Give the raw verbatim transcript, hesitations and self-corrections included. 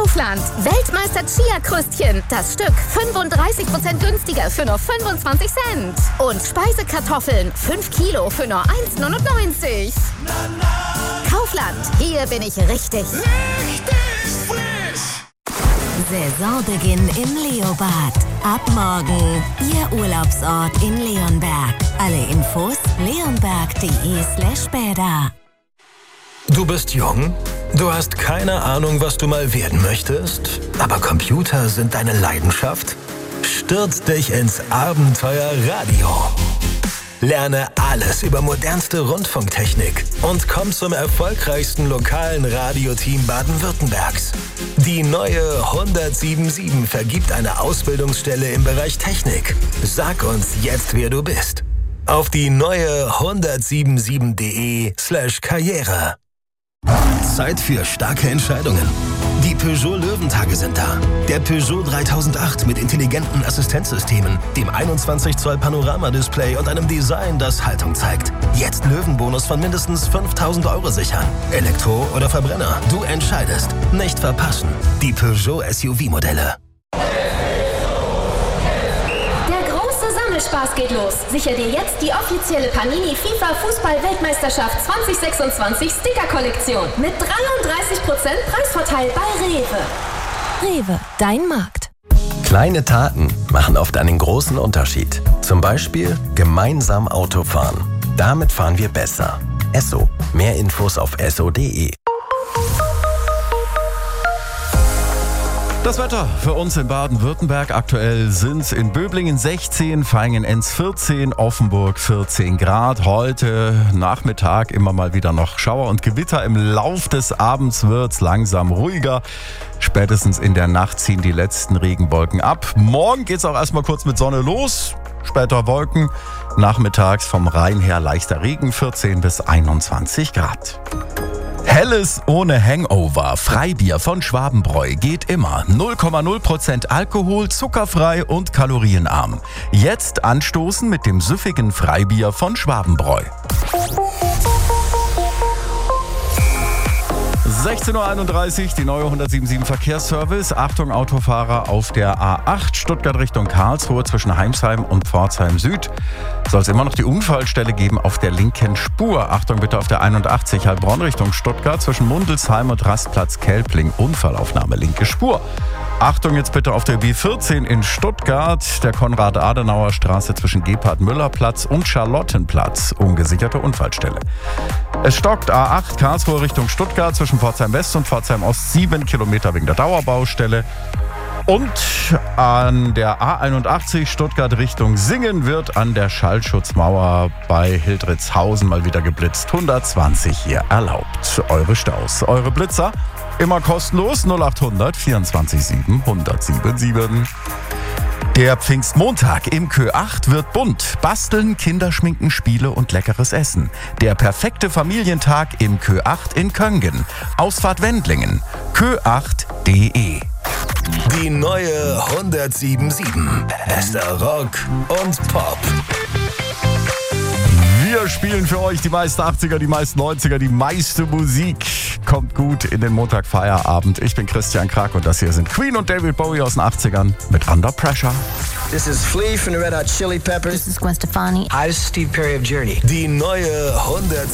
Kaufland. Weltmeister Chia-Krüstchen. Das Stück fünfunddreißig Prozent günstiger für nur fünfundzwanzig Cent. Und Speisekartoffeln. fünf Kilo für nur eins neunundneunzig. Kaufland. Hier bin ich richtig. Richtig frisch. Saisonbeginn im Leobad. Ab morgen Ihr Urlaubsort in Leonberg. Alle Infos leonberg.de slash bäder. Du bist jung? Du hast keine Ahnung, was du mal werden möchtest? Aber Computer sind deine Leidenschaft? Stürz dich ins Abenteuer Radio. Lerne alles über modernste Rundfunktechnik und komm zum erfolgreichsten lokalen Radioteam Baden-Württembergs. Die neue hundertsiebenundsiebzig vergibt eine Ausbildungsstelle im Bereich Technik. Sag uns jetzt, wer du bist. Auf die neue hundertsiebenundsiebzig.de slash Karriere. Zeit für starke Entscheidungen. Die Peugeot Löwentage sind da. Der Peugeot dreitausendacht mit intelligenten Assistenzsystemen, dem einundzwanzig Zoll Panoramadisplay und einem Design, das Haltung zeigt. Jetzt Löwenbonus von mindestens fünftausend Euro sichern. Elektro oder Verbrenner, du entscheidest. Nicht verpassen. Die Peugeot S U V-Modelle. Spaß geht los. Sicher dir jetzt die offizielle Panini FIFA Fußball-Weltmeisterschaft zwanzig sechsundzwanzig Sticker-Kollektion mit dreiunddreißig Prozent Preisvorteil bei Rewe. Rewe, dein Markt. Kleine Taten machen oft einen großen Unterschied. Zum Beispiel gemeinsam Auto fahren. Damit fahren wir besser. Esso. Mehr Infos auf esso punkt de. Das Wetter für uns in Baden-Württemberg. Aktuell sind es in Böblingen sechzehn, Vaihingen-Enz vierzehn, Offenburg vierzehn Grad. Heute Nachmittag immer mal wieder noch Schauer und Gewitter. Im Lauf des Abends wird es langsam ruhiger. Spätestens in der Nacht ziehen die letzten Regenwolken ab. Morgen geht es auch erstmal kurz mit Sonne los. Später Wolken. Nachmittags vom Rhein her leichter Regen, vierzehn bis einundzwanzig Grad. Helles ohne Hangover. Freibier von Schwabenbräu geht immer. null Komma null Prozent Alkohol, zuckerfrei und kalorienarm. Jetzt anstoßen mit dem süffigen Freibier von Schwabenbräu. sechzehn Uhr einunddreißig, die neue hundertsiebenundsiebzig Verkehrsservice. Achtung Autofahrer auf der A acht, Stuttgart Richtung Karlsruhe zwischen Heimsheim und Pforzheim Süd. Soll es immer noch die Unfallstelle geben auf der linken Spur. Achtung bitte auf der einundachtzig, Heilbronn Richtung Stuttgart zwischen Mundelsheim und Rastplatz Kelpling. Unfallaufnahme, linke Spur. Achtung jetzt bitte auf der B vierzehn in Stuttgart, der Konrad-Adenauer-Straße zwischen Gebhard-Müller-Platz und Charlottenplatz. Ungesicherte Unfallstelle. Es stockt A acht Karlsruhe Richtung Stuttgart zwischen Pforzheim West und Pforzheim Ost sieben Kilometer wegen der Dauerbaustelle. Und an der A einundachtzig Stuttgart Richtung Singen wird an der Schallschutzmauer bei Hildritzhausen mal wieder geblitzt. hundertzwanzig hier erlaubt. Eure Staus, eure Blitzer, immer kostenlos null achthundert vierundzwanzig sieben hundertsiebenundsiebzig. Der Pfingstmontag im Kö acht wird bunt. Basteln, Kinderschminken, Spiele und leckeres Essen. Der perfekte Familientag im Kö acht in Köngen. Ausfahrt Wendlingen. kö acht punkt de. Die neue hundertsiebenundsiebzig. Bester Rock und Pop. Wir spielen für euch die meisten achtziger, die meisten neunziger, die meiste Musik. Kommt gut in den Montagfeierabend. Ich bin Christian Krag und das hier sind Queen und David Bowie aus den achtzigern mit Under Pressure. This is Flea from the Red Hot Chili Peppers. This is Gwen Stefani. Hi, this is Steve Perry of Journey. Die neue hundertsiebenundsiebzig.